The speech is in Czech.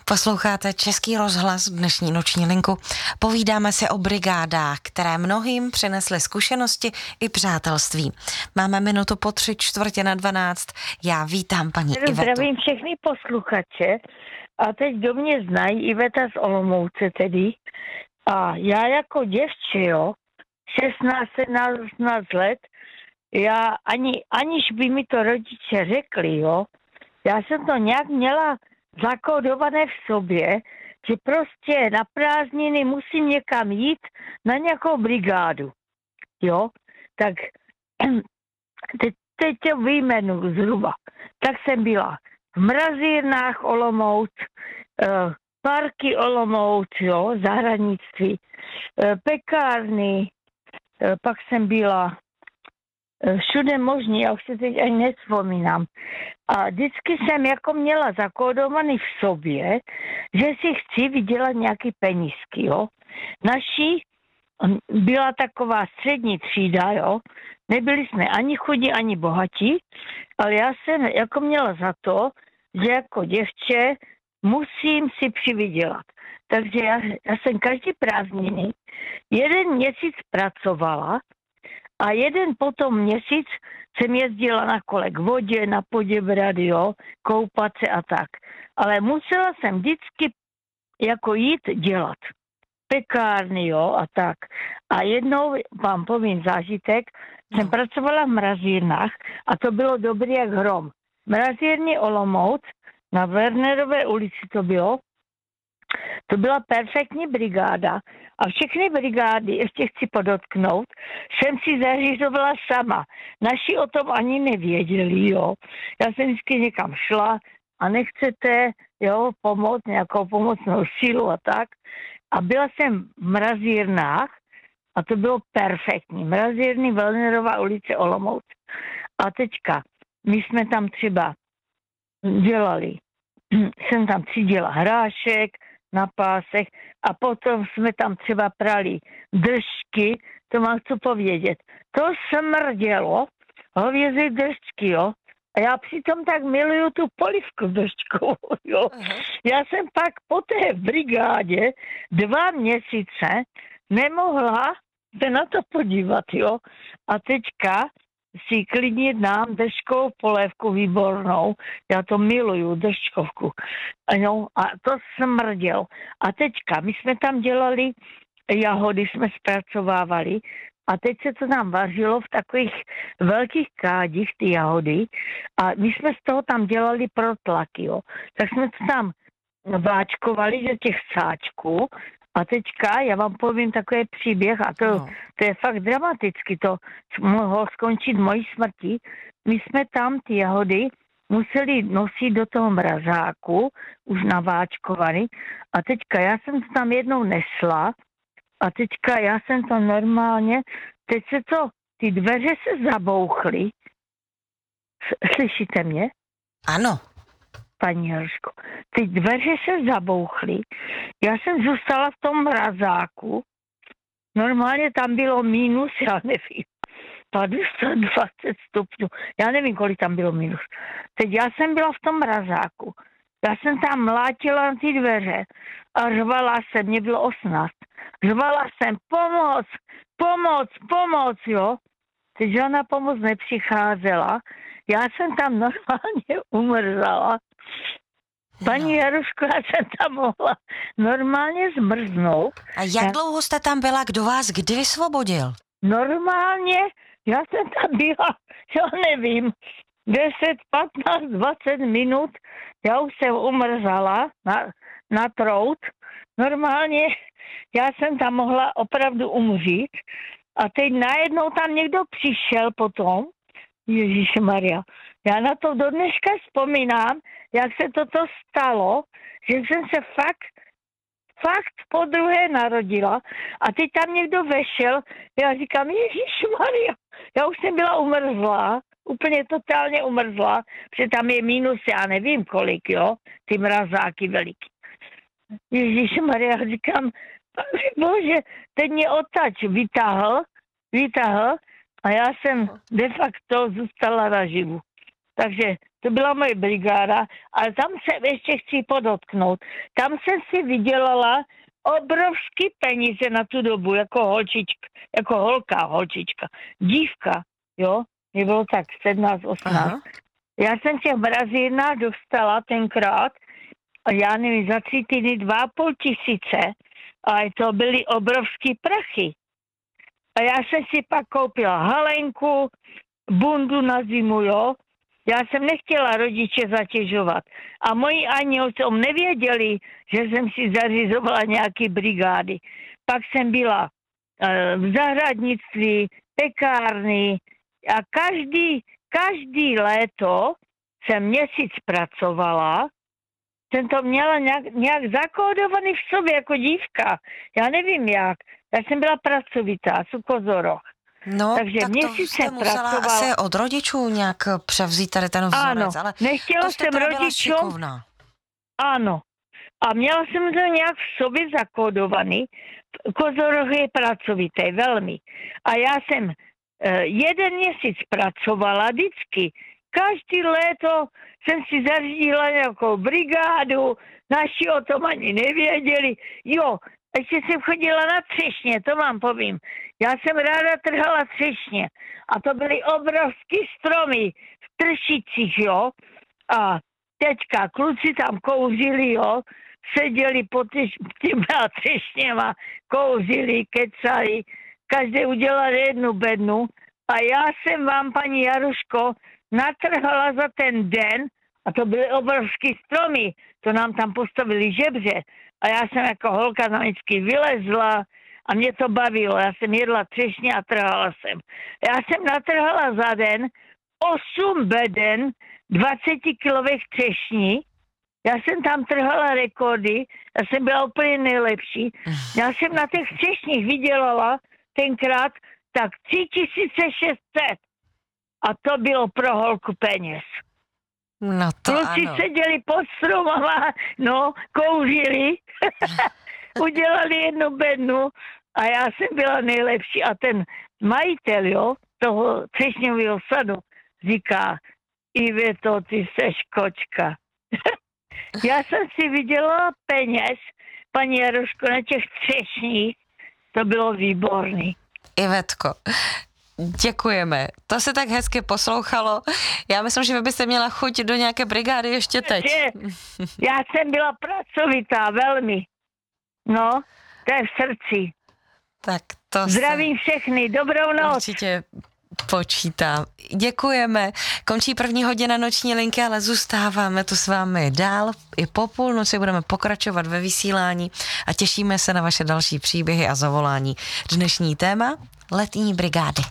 Posloucháte Český rozhlas, dnešní noční linku. Povídáme si o brigádách, které mnohým přinesly zkušenosti i přátelství. Máme minutu po 11:45. Já vítám paní Ivetu. Zdravím všechny posluchače. A teď do mě znají Iveta z Olomouce tedy. A já jako děvče, 16, 17, 18 let, já aniž by mi to rodiče řekli, já jsem to nějak měla zakódované v sobě, že prostě na prázdniny musím někam jít na nějakou brigádu, tak teď to vyjmenu zhruba. Tak jsem byla v Mrazírnách Olomouc, parky Olomouc, zahradnictví, pekárny, pak jsem byla všude možný, já už se teď ani nevzpomínám. A vždycky jsem jako měla zakódovaný v sobě, že si chci vydělat nějaký penízky, Naší byla taková střední třída, Nebyli jsme ani chudí, ani bohatí, ale já jsem jako měla za to, že jako děvče musím si přivydělat. Takže já jsem každý prázdniny jeden měsíc pracovala a jeden potom měsíc jsem jezdila na kole k vodě, na Poděbrad, koupat se a tak. Ale musela jsem vždycky jako jít dělat. Pekárny, a tak. A jednou vám povím zážitek, jsem pracovala v Mrazírnách a to bylo dobré jak hrom. Mrazírny Olomouc, na Wernerové ulici to bylo. To byla perfektní brigáda a všechny brigády, ještě chci podotknout, jsem si zařizovala sama. Naši o tom ani nevěděli, Já jsem vždycky někam šla a nechcete, pomoct, nějakou pomocnou sílu a tak. A byla jsem v Mrazírnách a to bylo perfektní. Mrazírny, Wernerova ulice, Olomouc. A teďka, my jsme tam třeba dělali, jsem tam třídila hrášek na pásech a potom jsme tam třeba prali držky, to vám chci povědět. To smrdělo, hovězí držky, A já přitom tak miluju tu polivku držkovou, Já jsem pak po té brigádě 2 měsíce nemohla se na to podívat, A teďka si klidně dám držkovou polévku výbornou. Já to miluju, držkovku. A to smrdělo. A teďka, my jsme tam dělali jahody, jsme zpracovávali a teď se to nám vařilo v takových velkých kádích, ty jahody. A my jsme z toho tam dělali protlaky, Tak jsme to tam váčkovali do těch sáčků. A teďka, já vám povím takový příběh, a to je fakt dramaticky, to mohlo skončit mojí smrtí. My jsme tam ty jahody museli nosit do toho mrazáku, už naváčkovaný. A teďka, já jsem to tam jednou nesla, a teďka já jsem to normálně, teď ty dveře se zabouchly. Slyšíte mě? Ano. Paní Horško, ty dveře se zabouchly. Já jsem zůstala v tom mrazáku. Normálně tam bylo minus, já nevím, 20 stupňů. Já nevím, kolik tam bylo minus. Teď já jsem byla v tom mrazáku. Já jsem tam mlátila na ty dveře a řvala jsem, mě bylo 18. Řvala jsem, pomoc, Teď žádná pomoc nepřicházela. Já jsem tam normálně umrzala. Paní Jaruško, já jsem tam mohla normálně zmrznout. A jak dlouho jste tam byla? Kdo vás kdy vysvobodil? Normálně, já jsem tam byla, já nevím, 10, 15, 20 minut, já už jsem umrzala na trout. Normálně, já jsem tam mohla opravdu umřít. A teď najednou tam někdo přišel potom, Ježíšmarja. Já na to do dneška vzpomínám, jak se toto stalo, že jsem se fakt podruhé narodila a teď tam někdo vešel, já říkám, Ježíšmarja, já už jsem byla umrzlá, úplně totálně umrzlá, protože tam je minus, já nevím kolik, ty mrazáky veliký. Ježíšmarja, říkám, bože, teď mě odtač vytáhl a já jsem de facto zůstala naživu. Takže to byla moje brigáda, ale tam se ještě chci podotknout. Tam jsem si vydělala obrovský peníze na tu dobu, jako holčička, jako holčička, dívka, jo, mě bylo tak 17, 18. Aha. Já jsem těch mrazírnách dostala tenkrát, já nevím, za 3 týdny 2,5 tisíce, ale to byly obrovský prachy. A já jsem si pak koupila halenku, bundu na zimu, jo. Já jsem nechtěla rodiče zatěžovat. A moji ani o tom nevěděli, že jsem si zařizovala nějaké brigády. Pak jsem byla v zahradnictví, pekárny a každý léto jsem měsíc pracovala. Jsem to měla nějak zakódovaný v sobě jako dívka. Já nevím jak. Já jsem byla pracovitá, Kozoroch. No, takže tak to jste musela asi od rodičů nějak převzít tady ten vzorec, ale nechtěla jsem rodičům. Ano. A měla jsem to nějak v sobě zakódovaný. Kozoroch je pracovitý, velmi. A já jsem 1 měsíc pracovala vždycky. Každý léto jsem si zařídila nějakou brigádu, naši o tom ani nevěděli. Jo, ještě jsem chodila na třešně, to vám povím. Já jsem ráda trhala třešně a to byly obrovský stromy v Tršicích, jo. A teďka kluci tam kouřili, jo. Seděli pod těma třešněma, kouřili, kecali, každý udělal 1 bednu. A já jsem vám, paní Jaruško, natrhala za ten den, a to byly obrovský stromy, to nám tam postavili žebře. A já jsem jako holka tam vždycky vylezla a mě to bavilo. Já jsem jedla třešně a trhala jsem. Já jsem natrhala za den 8 beden 20-kilových třešní. Já jsem tam trhala rekordy, já jsem byla úplně nejlepší. Já jsem na těch třešních vydělala tenkrát tak 3600. A to bylo pro holku peněz. No to kluci ano. seděli pod stromama, no, kouřili, udělali 1 bednu a já jsem byla nejlepší. A ten majitel, jo, toho třešňového sadu říká, Iveto, ty seš kočka. Já jsem si vydělala peněz, paní Jaroško, na těch třešních, to bylo výborný. Ivetko, děkujeme. To se tak hezky poslouchalo. Já myslím, že vy byste měla chuť do nějaké brigády ještě teď. Já jsem byla pracovitá, velmi. No, to je v srdci. Tak to zdravím všechny, dobrou noc. Určitě počítám. Děkujeme. Končí 1. hodina noční linky, ale zůstáváme tu s vámi dál. I po půlnoci budeme pokračovat ve vysílání a těšíme se na vaše další příběhy a zavolání. Dnešní téma letní brigády.